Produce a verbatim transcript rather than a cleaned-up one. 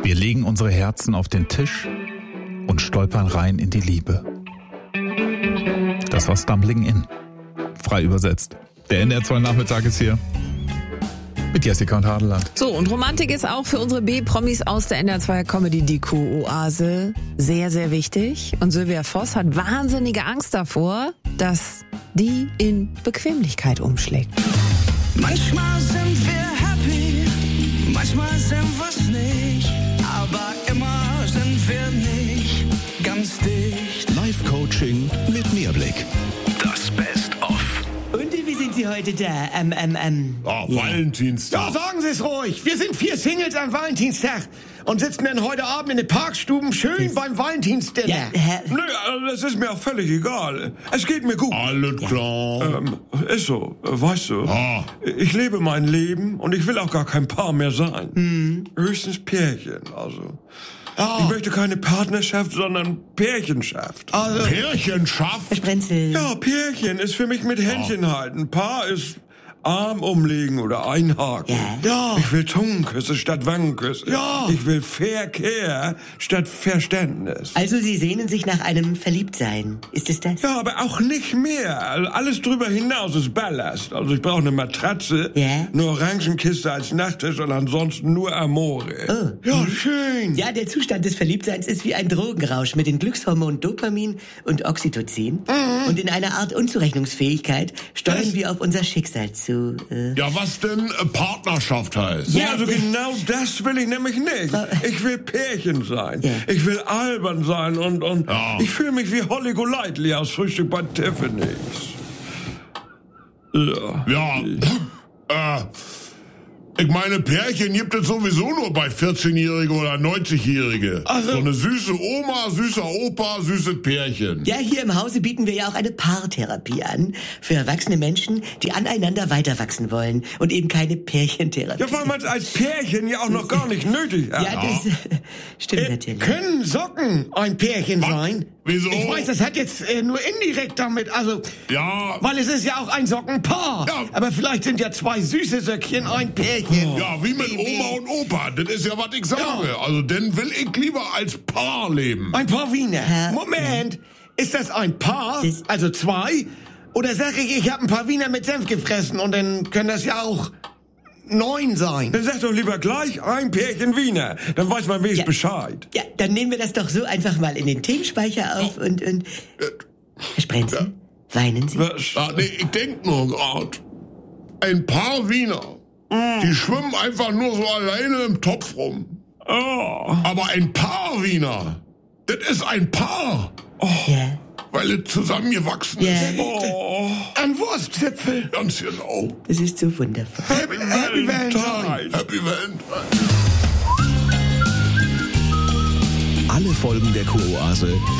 Wir legen unsere Herzen auf den Tisch und stolpern rein in die Liebe. Das war Stumbling In. Frei übersetzt. Der N D R zwei Nachmittag ist hier. Mit Jessica und Hadeland. So, und Romantik ist auch für unsere B-Promis aus der N D R zwei Comedy die Co-Oase sehr, sehr wichtig. Und Sylvia Voss hat wahnsinnige Angst davor, dass die in Bequemlichkeit umschlägt. Manchmal sind wir happy, manchmal sind wir's nicht, aber immer sind wir nicht ganz dicht. Live-Coaching mit Mehrblick. Das Best-of. Und wie sind Sie heute da? Ähm, ähm, ähm. Oh, ja. Valentinstag. Ja, sagen Sie es ruhig. Wir sind vier Singles am Valentinstag und sitzen dann heute Abend in den Parkstuben schön beim Valentinsdinner. Ja, Herr, Nö, also das ist mir auch völlig egal. Es geht mir gut. Alles klar. Ähm, ist so, äh, weißt du. Ah. Ich lebe mein Leben und ich will auch gar kein Paar mehr sein. Mhm. Höchstens Pärchen, also. Ah. Ich möchte keine Partnerschaft, sondern Pärchenschaft. Also, Pärchenschaft? Herr Sprenzel. Ja, Pärchen ist für mich mit Händchen halten. Paar ist Arm umlegen oder einhaken. Ja. Ja. Ich will Zungenküsse statt Wangenküsse. Ja. Ich will Verkehr statt Verständnis. Also Sie sehnen sich nach einem Verliebtsein. Ist es das? Ja, aber auch nicht mehr. Also alles drüber hinaus ist Ballast. Also ich brauche eine Matratze, Ja. eine Orangenkiste als Nachttisch und ansonsten nur Amore. Oh. ja, schön. Ja, der Zustand des Verliebtseins ist wie ein Drogenrausch mit den Glückshormonen Dopamin und Oxytocin. Mhm. Und in einer Art Unzurechnungsfähigkeit steuern Das- wir auf unser Schicksal zu. Äh. Ja, was denn äh, Partnerschaft heißt? Ja, Ja, also der- genau das will ich nämlich nicht. Ich will Pärchen sein. Ja. Ich will albern sein und, und Ja. ich fühle mich wie Holly Golightly aus Frühstück bei Tiffany's. Ja. Ja, äh, ich meine, Pärchen gibt es sowieso nur bei vierzehnjährige oder neunzigjährige. Also- So eine süße Oma, süßer Opa, süßes Pärchen. Ja, hier im Hause bieten wir ja auch eine Paartherapie an. Für erwachsene Menschen, die aneinander weiterwachsen wollen. Und eben keine Pärchentherapie. Ja, weil man es als Pärchen ja auch noch gar nicht nötig hat. Ja, das äh, stimmt Äh, natürlich. können Socken ein Pärchen Was? sein? Wieso? Ich weiß, das hat jetzt äh, nur indirekt damit, also... Ja, Weil es ist ja auch ein Sockenpaar. Ja. Aber vielleicht sind ja zwei süße Söckchen ein Pärchen. ja, wie mit Oma und Opa. Das ist ja, was ich sage. Also, dann will ich lieber als Paar leben. Ein Paar Wiener. Hä? Moment, ist das ein Paar? Das- Also zwei? Oder sag ich, ich habe ein paar Wiener mit Senf gefressen und dann können das ja auch neun sein. Dann sag doch lieber gleich ein Pärchen Wiener. Dann weiß man wenigstens Ja. Bescheid. Ja, dann nehmen wir das doch so einfach mal in den Themenspeicher auf und, und... Herr Sprenzel, weinen Sie? Was? Ah, nee, ich denk nur grad. Ein Paar Wiener, die schwimmen einfach nur so alleine im Topf rum. Oh. Aber ein Paar Wiener, das ist ein Paar, Ja. weil es zusammengewachsen Ja, ist. Oh. Ein Wurstzipfel. Ganz genau. das ist so wundervoll. Happy, Happy Valentine. Happy Valentine. Alle Folgen der Co-Oase